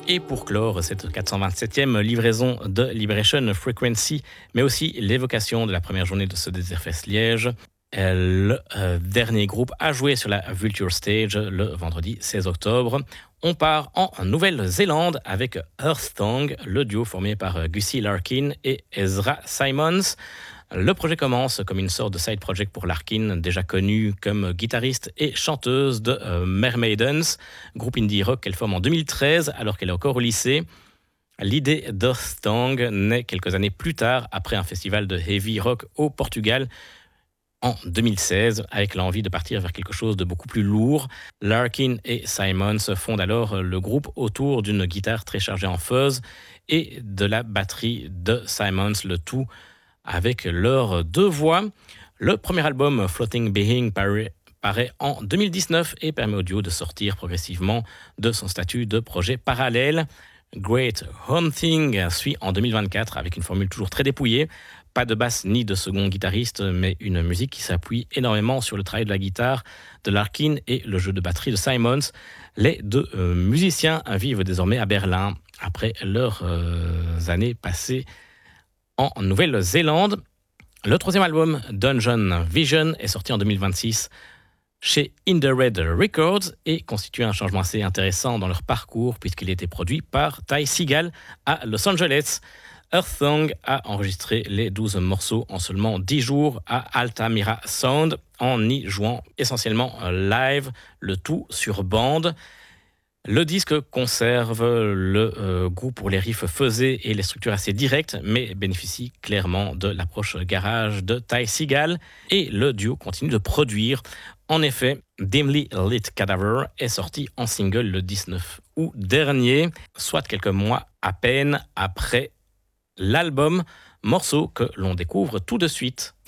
Et pour clore cette 427e livraison de Liberation Frequency, mais aussi l'évocation de la première journée de ce Desertfest Liège, le dernier groupe a joué sur la Vulture Stage le vendredi 16 octobre. On part en Nouvelle-Zélande avec Earthtongue, le duo formé par Gussie Larkin et Ezra Simons. Le projet commence comme une sorte de side project pour Larkin, déjà connue comme guitariste et chanteuse de Mermaidens, groupe indie rock qu'elle forme en 2013 alors qu'elle est encore au lycée. L'idée d'Earthtongue naît quelques années plus tard, après un festival de heavy rock au Portugal, en 2016, avec l'envie de partir vers quelque chose de beaucoup plus lourd. Larkin et Simons fondent alors le groupe autour d'une guitare très chargée en fuzz et de la batterie de Simons, le tout avec leurs deux voix. Le premier album, Floating Being, paraît en 2019 et permet au duo de sortir progressivement de son statut de projet parallèle. Great Haunting suit en 2024 avec une formule toujours très dépouillée. Pas de basse ni de second guitariste, mais une musique qui s'appuie énormément sur le travail de la guitare de Larkin et le jeu de batterie de Simons. Les deux musiciens vivent désormais à Berlin après leurs années passées en Nouvelle-Zélande. Le troisième album, Dungeon Vision, est sorti en 2026 chez In The Red Records et constitue un changement assez intéressant dans leur parcours puisqu'il a été produit par Ty Segall à Los Angeles. Earthtongue a enregistré les 12 morceaux en seulement 10 jours à Altamira Sound en y jouant essentiellement live, le tout sur bande. Le disque conserve le goût pour les riffs fuzzés et les structures assez directes, mais bénéficie clairement de l'approche garage de Ty Segall et le duo continue de produire. En effet, Dimly Lit Cadaver est sorti en single le 19 août dernier, soit quelques mois à peine après l'album, morceau que l'on découvre tout de suite.